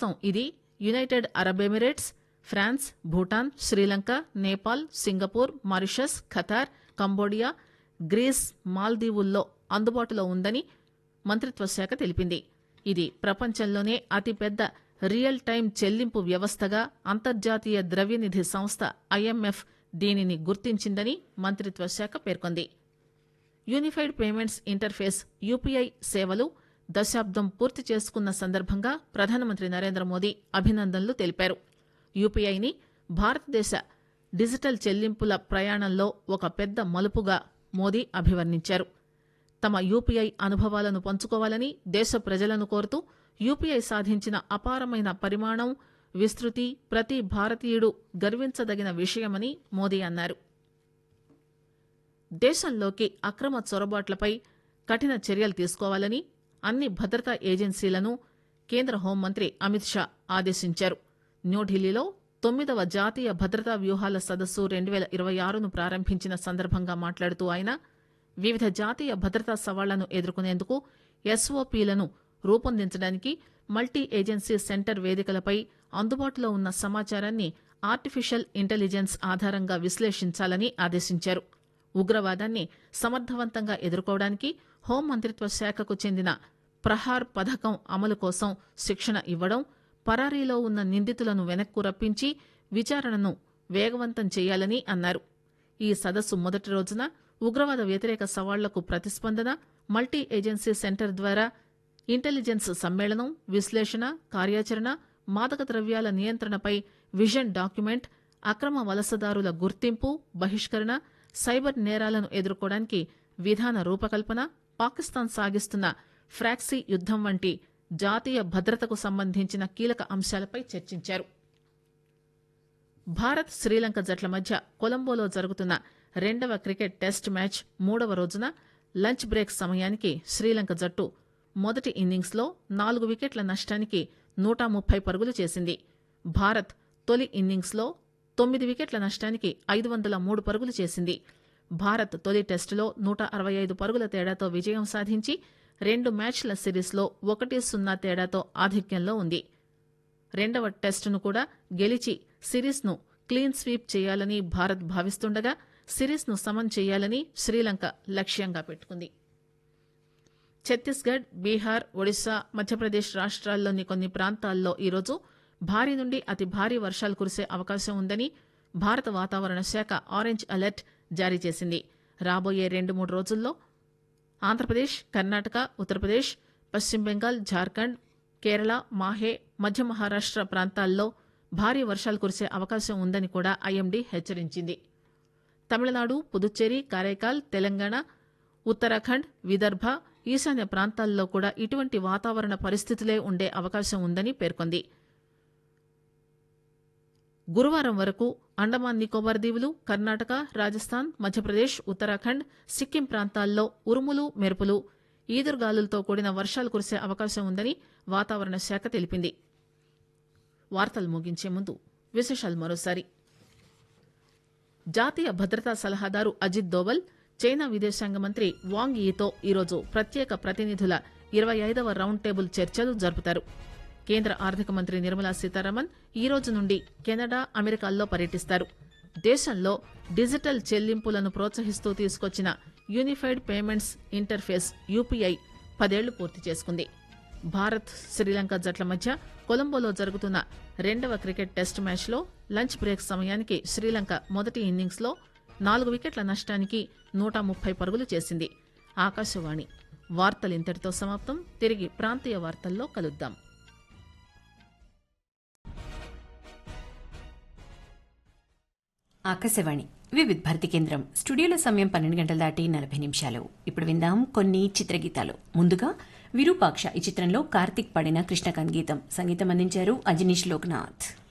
ప్రస్తుతం ఇది United Arab Emirates, France, Bhutan, Sri Lanka, Nepal, Singapore, Mauritius, Qatar, Cambodia, grace, మాల్దీవుల్లో అందుబాటులో ఉందని మంత్రిత్వ శాఖ తెలిపింది. ఇది ప్రపంచంలోనే అతిపెద్ద రియల్ టైం చెల్లింపు వ్యవస్థగా అంతర్జాతీయ ద్రవ్యనిధి సంస్థ ఐఎంఎఫ్ దీనిని గుర్తించిందని మంత్రిత్వ శాఖ పేర్కొంది. యూనిఫైడ్ పేమెంట్స్ ఇంటర్ఫేస్ యూపీఐ సేవలు దశాబ్దం పూర్తి చేసుకున్న సందర్భంగా ప్రధానమంత్రి నరేంద్ర మోదీ అభినందనలు తెలిపారు. యూపీఐని భారతదేశ డిజిటల్ చెల్లింపుల ప్రయాణంలో ఒక పెద్ద మలుపుగా మోదీ అభివర్ణించారు. తమ యూపీఐ అనుభవాలను పంచుకోవాలని దేశ ప్రజలను కోరుతూ యూపీఐ సాధించిన అపారమైన పరిమాణం, విస్తృతి ప్రతి భారతీయుడు గర్వించదగిన విషయమని మోదీ అన్నారు. దేశంలోకి అక్రమ చొరబాట్లపై కఠిన చర్యలు తీసుకోవాలని అన్ని భద్రతా ఏజెన్సీలను కేంద్ర హోంమంత్రి అమిత్ షా ఆదేశించారు. న్యూఢిల్లీలో 9వ జాతీయ భద్రతా వ్యూహాల సదస్సు 2026ను ప్రారంభించిన సందర్భంగా మాట్లాడుతూ ఆయన వివిధ జాతీయ భద్రతా సవాళ్లను ఎదుర్కొనేందుకు ఎస్ఓపీలను రూపొందించడానికి మల్టీ ఏజెన్సీ సెంటర్ వేదికలపై అందుబాటులో ఉన్న సమాచారాన్ని ఆర్టిఫిషియల్ ఇంటెలిజెన్స్ ఆధారంగా విశ్లేషించాలని ఆదేశించారు. ఉగ్రవాదాన్ని సమర్థవంతంగా ఎదుర్కోవడానికి హోంమంత్రిత్వ శాఖకు చెందిన ప్రహార్ పథకం అమలు కోసం శిక్షణ ఇవ్వడం, పరారీలో ఉన్న నిందితులను వెనక్కు రప్పించి విచారణను వేగవంతం చేయాలని అన్నారు. ఈ సదస్సు మొదటి రోజున ఉగ్రవాద వ్యతిరేక సవాళ్లకు ప్రతిస్పందన, మల్టీ ఏజెన్సీ సెంటర్ ద్వారా ఇంటెలిజెన్స్ సమ్మేళనం, విశ్లేషణ, కార్యాచరణ, మాదక ద్రవ్యాల నియంత్రణపై విజన్ డాక్యుమెంట్, అక్రమ వలసదారుల గుర్తింపు, బహిష్కరణ, సైబర్ నేరాలను ఎదుర్కోవడానికి విధాన రూపకల్పన, పాకిస్తాన్ సాగిస్తున్న ఫ్రాక్సీ యుద్దం వంటి జాతీయ భద్రతకు సంబంధించిన కీలక అంశాలపై చర్చించారు. భారత్, శ్రీలంక జట్ల మధ్య కొలంబోలో జరుగుతున్న 2వ క్రికెట్ టెస్ట్ మ్యాచ్ 3వ రోజున లంచ్ బ్రేక్ సమయానికి శ్రీలంక జట్టు మొదటి ఇన్నింగ్స్లో 4 వికెట్ల నష్టానికి 130 పరుగులు చేసింది. భారత్ తొలి ఇన్నింగ్స్లో 9 వికెట్ల నష్టానికి 503 పరుగులు చేసింది. భారత్ తొలి టెస్టులో 165 పరుగుల తేడాతో విజయం సాధించి 2 మ్యాచ్ల సిరీస్లో 1-0 తేడాతో ఆధిక్యంలో ఉంది. 2వ టెస్టును కూడా గెలిచి సిరీస్ను క్లీన్ స్వీప్ చేయాలని భారత్ భావిస్తుండగా సిరీస్ను సమన్ చేయాలని శ్రీలంక లక్ష్యంగా పెట్టుకుంది. ఛత్తీస్గఢ్, బీహార్, ఒడిశా, మధ్యప్రదేశ్ రాష్ట్రాల్లోని కొన్ని ప్రాంతాల్లో ఈరోజు భారీ నుండి అతి భారీ వర్షాలు కురిసే అవకాశం ఉందని భారత వాతావరణ శాఖ ఆరెంజ్ అలర్ట్ జారీ చేసింది. రాబోయే 2-3 రోజుల్లో ఆంధ్రప్రదేశ్, కర్ణాటక, ఉత్తరప్రదేశ్, పశ్చిమ బెంగాల్, జార్ఖండ్, కేరళ, మాహే, మధ్య మహారాష్ట్ర ప్రాంతాల్లో భారీ వర్షాలు కురిసే అవకాశం ఉందని కూడా ఐఎండీ హెచ్చరించింది. తమిళనాడు, పుదుచ్చేరి, కారైకాల్, తెలంగాణ, ఉత్తరాఖండ్, విదర్భ, ఈశాన్య ప్రాంతాల్లో కూడా ఇటువంటి వాతావరణ పరిస్థితులే ఉండే అవకాశం ఉందని పేర్కొంది. గురువారం వరకు అండమాన్ నికోబార్ దీవులు, కర్ణాటక, రాజస్థాన్, మధ్యప్రదేశ్, ఉత్తరాఖండ్, సిక్కిం ప్రాంతాల్లో ఉరుములు, మెరుపులు, ఈదురుగాలులతో కూడిన వర్షాలు కురిసే అవకాశం ఉందని వాతావరణ శాఖ తెలిపింది. వార్తలు ముగించే ముందు విశేషాలు మరోసారి. జాతీయ భద్రతా సలహాదారు అజిత్ దోవల్ చైనా విదేశాంగ మంత్రి వాంగ్ యీతో ఈరోజు ప్రత్యేక ప్రతినిధుల 25వ రౌండ్ టేబుల్ చర్చలు జరుపుతారు. కేంద్ర ఆర్థిక మంత్రి నిర్మలా సీతారామన్ ఈ రోజు నుండి కెనడా, అమెరికాల్లో పర్యటిస్తారు. దేశంలో డిజిటల్ చెల్లింపులను ప్రోత్సహిస్తూ తీసుకొచ్చిన యూనిఫైడ్ పేమెంట్స్ ఇంటర్ఫేస్ యూపీఐ 10 ఏళ్లు పూర్తి చేసుకుంది. భారత్, శ్రీలంక జట్ల మధ్య కొలంబోలో జరుగుతున్న 2వ క్రికెట్ టెస్ట్ మ్యాచ్లో లంచ్ బ్రేక్ సమయానికి శ్రీలంక మొదటి ఇన్నింగ్స్లో 4 వికెట్ల నష్టానికి 130 పరుగులు చేసింది. ఆకాశవాణి వార్తలింతటితో సమాప్తం. తిరిగి ప్రాంతీయ వార్తల్లో కలుద్దాం. ఆకాశవాణి వివిధ భారతి కేంద్రం. స్టూడియోలో సమయం 12 గంటల దాటి 40 నిమిషాలు. ఇప్పుడు విందాం కొన్ని చిత్రగీతాలు. ముందుగా విరూపాక్ష ఈ చిత్రంలో కార్తిక్ పాడిన కృష్ణకాంత్ గీతం. సంగీతం అందించారు అజనీష్ లోక్నాథ్.